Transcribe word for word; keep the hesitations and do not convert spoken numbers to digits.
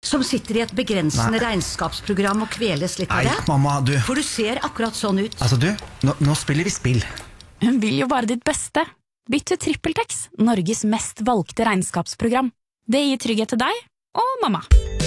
som sitter i et begrensende Nei. regnskapsprogram og kveles litt av Nei, det? mamma, du For du ser akkurat sånn ut. Altså du, nå, nå spiller vi spill. Hun vil jo bare ditt beste. Bytt til TrippelTex, Norges mest valgte regnskapsprogram. Det gir trygghet til deg og mamma.